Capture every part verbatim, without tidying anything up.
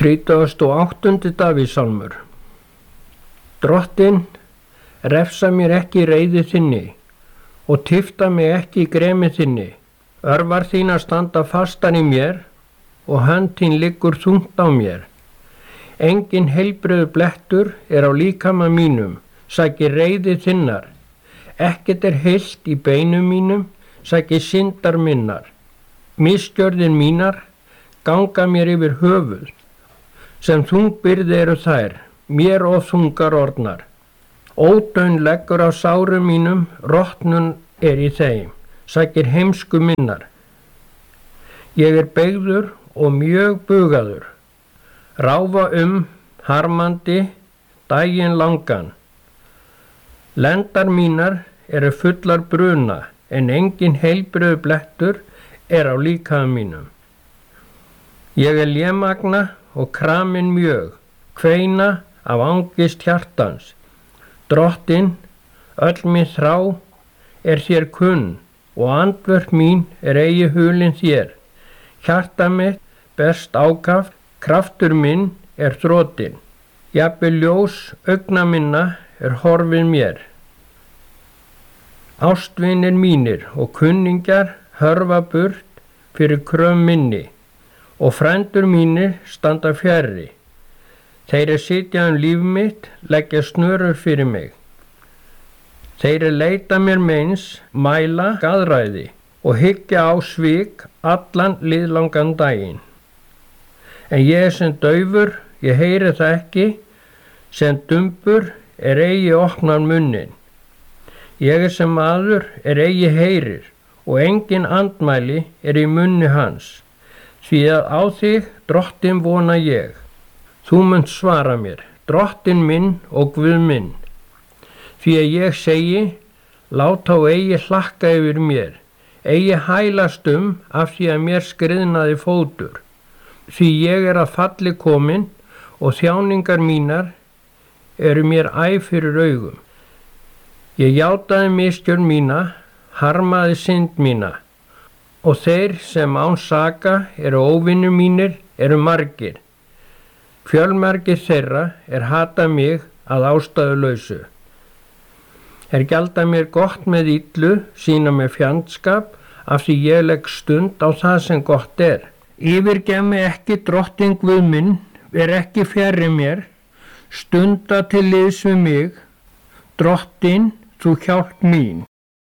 þrítugasti og áttundi Davíðssálmur. Drottinn, refsa mér ekki í reiði þinni og tifta mig ekki í gremi þinni. Örvar þínar standa fastan í mér og hönd þín liggur þungt á mér. Engin heilbrigður blettur er á líkama mínum, sækir reiði þinnar. Ekkert er heilt í beinum mínum, sækir syndar minnar. Misgjörðir mínar ganga mér yfir höfuð. Sem þungbyrði eru þær, mér of þungar orðnar. Ódaun leggur á sárum mínum, rotnun er í þeim, sækir heimsku minnar. Ég er beygður og mjög bugaður, ráfa um, harmandi, daginn langan. Lendar mínar eru fullar bruna, en engin heilbrigður blettur er á líkama mínum. Ég er lémagna og kramin mjög, kveina af angist hjartans. Drottinn, öll mín þrá er þér kunn og andvörp mín er eigi hulin þér. Hjarta mitt berst ákaft, kraftur minn er þrotinn. Jafnvel ljós augna minna er horfin mér. Ástvinir mínir og kunningjar hörfa burt fyrir kröm minni og frændur mínir standa fjarri. Þeir er sitja um líf mitt, leggja snörur fyrir mig. Þeir er leita mér meins, mæla gaðræði og hyggja á svik allan liðlangan daginn. En ég er sem daufur, ég heyri það ekki, sem dumbur er eigi opnar munnin. Ég er sem maður er eigi heyrir og engin andmæli er í munni hans. Því að á þig, Drottinn, vona ég. Þú munt svara mér, Drottinn minn og Guð minn. Því að ég segi, lát á eigi hlakka yfir mér, eigi hælast um af því að mér skriðnaði fótur. Því ég er að falli komin og þjáningar mínar eru mér æ fyrir augum. Ég játaði misgjörð mína, harmaði synd mína. Og þeir sem án saka eru óvinir mínir eru margir. Fjölmargir þeirra er hata mig að ástæðulausu. Er gjalda mér gott með illu, sýna mér fjandskap, af því ég legg stund á það sem gott er. Yfirgef mig ekki, Drottinn Guð minn, ver ekki fjarri mér, stunda til liðs við mig, Drottinn, þú hjálp mín.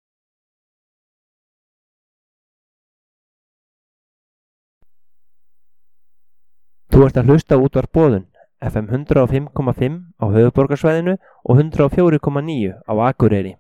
Þú ert að hlusta á útvarp Boðun, F M hundrað og fimm komma fimm á höfuðborgarsvæðinu og hundrað og fjögur komma níu á Akureyri.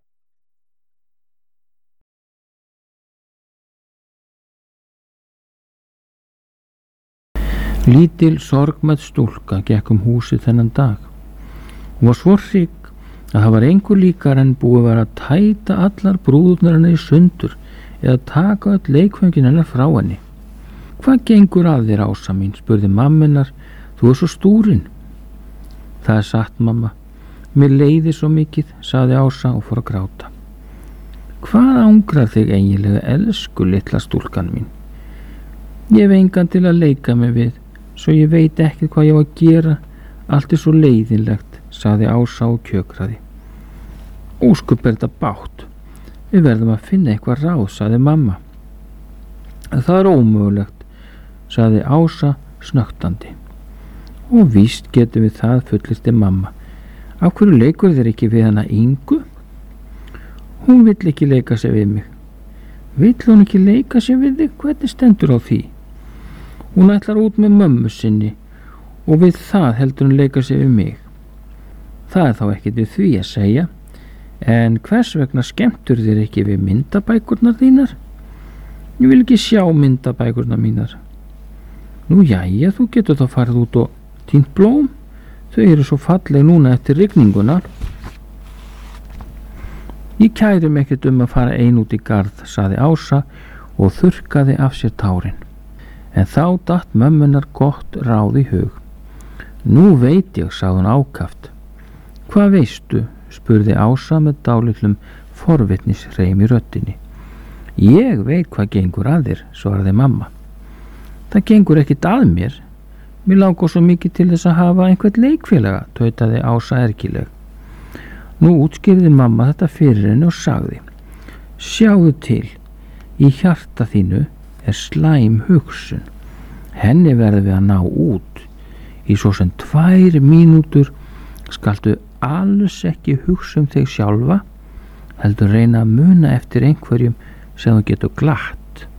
Lítil sorgmædd stúlka gekk um húsið þennan dag. Hún var svo hrygg að það var engu líkar en búið var að tæta allar brúðurnar hennar í sundur eða taka öll leikföngin hennar frá henni. Hvað gengur að þér, Ása mín, spurði mamminar, þú er svo stúrin. Það er satt, mamma. Mér leiði svo mikið, sagði Ása og fór að gráta. Hvað angrar þig eiginlega, elsku litla stúlkan mín? Ég hef engan til að leika mig við, svo ég veit ekki hvað ég á að gera. Allt er svo leiðinlegt, sagði Ása og kjökraði. Óskup er þetta bátt. Við verðum að finna eitthvað ráð, sagði mamma. Það er ómögulegt, sagði Ása snöktandi. Og víst getum við það, fullyrti mamma. Af hverju leikur þér ekki við hana Ingu? Hún vill ekki leika sig við mig. Vill hún ekki leika sig við þig? Hvernig stendur á því? Hún ætlar út með mömmu sinni og við það heldur hún leika sig við mig. Það er þá ekkert við því að segja. En hvers vegna skemmtur þér ekki við myndabækurnar þínar? Ég vil ekki sjá myndabækurnar mínar. Nú jæja, þú getur þá farið út og tínt blóm. Þau eru svo falleg núna eftir rigninguna. Ég kæri mig ekkert um að fara ein út í garð, sagði Ása og þurrkaði af sér tárin. En þá datt mömmunar gott ráð í hug. Nú veit ég, sagði hún ákaft. Hvað veistu? Spurði Ása með dálitlum forvitnisreim í röddinni. Ég veit hvað gengur að þér, svaraði mamma. Það gengur ekkit að mér. Mér langar svo mikið til þess að hafa einhvern leikfélaga, tautaði Ása ergileg. Nú útskýrði mamma þetta fyrir henni og sagði: Sjáðu til, í hjarta þínu er slæm hugsun. Henni verður við að ná út. Í svo sem tvær mínútur skaltu alls ekki hugsa um þig sjálfa, heldur reyna að muna eftir einhverjum sem þú getur glatt.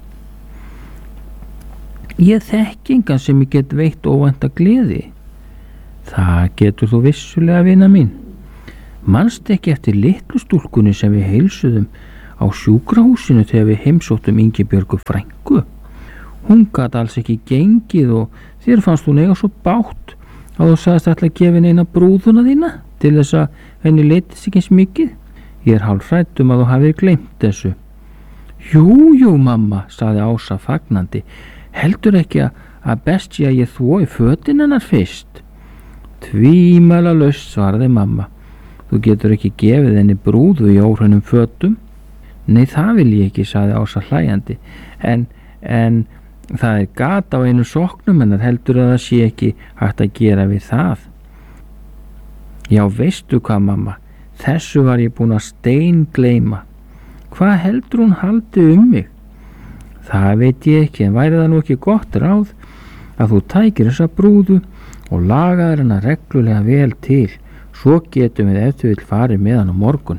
Ég þekki engan sem ég get veitt óvænta gleði. Það getur þú vissulega, vina mín. Manst ekki eftir litlu stúlkunni sem við heilsuðum á sjúkrahúsinu þegar við heimsóttum Ingibjörgu frænku? Hún gat alls ekki gengið og þér fannst hún eiga svo bátt að þú sagðist ætla að gefa henni eina brúðuna þína til þess að henni leitist ekki eins mikið. Ég er hálf hrædd um að þú hafið gleymt þessu. Jú, jú, mamma, sagði Ása fagnandi. Heldur ekki að best sé að ég þvoi fötin hennar fyrst? Tvímælalaust, svaraði mamma. Þú getur ekki gefið henni brúðu í óhreinum fötum. Nei, það vil ég ekki, sagði Ása hlæjandi. En, en það er gat á einu soknum hennar, heldur að það sé ekki hægt að gera við það. Já, veistu hvað, mamma? Þessu var ég búin að steingleyma. Hvað heldur hún haldi um mig? Það veit ég ekki, en væri það nú ekki gott ráð að þú tækir þessa brúðu og lagaðir hana reglulega vel til, svo getum við ef þú vil farið með hann á morgun.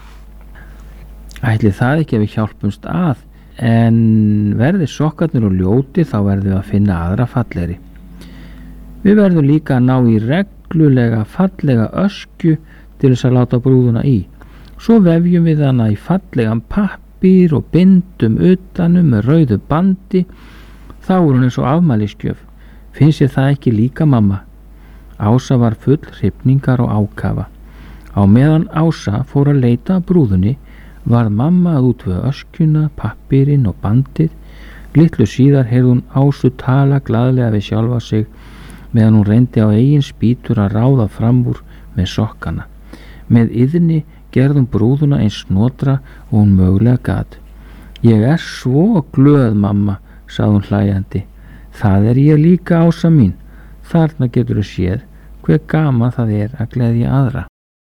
Ætli það ekki að við hjálpumst að, en verði sokkarnir og ljóti þá verðum við að finna aðra fallegri. Við verðum líka að ná í reglulega fallega öskju til þess að láta brúðuna í. Svo vefjum við hana í fallegan pappír og bindum utanum með rauðu bandi. Þá er hún eins og afmælisgjöf. Finnst þér það ekki líka, mamma? Ása var full hrifningar og ákafa. Á meðan Ása fór að leita að brúðunni var mamma að útvega öskjuna, pappírinn og bandið. Litlu síðar heyrði hún Ásu tala glaðlega við sjálfa sig meðan hún reyndi á eigin spýtur að ráða fram úr með sokkana. Með iðni gerðum brúðuna eins snotra og hún mögulega gat. Ég er svo glöð, mamma, sagði hún hlæjandi. Það er ég líka, Ása mín. Þarna getur þú séð hver gaman það er að gleðja aðra.